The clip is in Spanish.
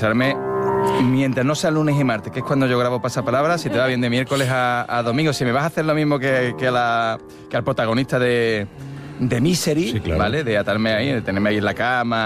registrarme mientras no sea lunes y martes, que es cuando yo grabo Pasapalabra, si te va bien de miércoles a domingo. Si me vas a hacer lo mismo que al protagonista de Misery, Sí, claro. ¿vale? De atarme ahí, de tenerme ahí en la cama